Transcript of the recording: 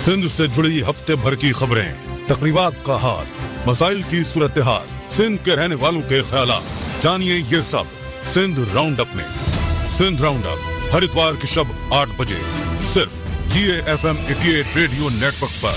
सिंध से जुड़ी हफ्ते भर की खबरें, तकरीबात का हाल, मसाइल की सूरत हाल, सिंध के रहने वालों के ख्यालात, जानिए ये सब सिंध राउंड अप में। सिंध राउंड अप हर इतवार की शब 8 बजे सिर्फ GAFM 88 रेडियो नेटवर्क पर।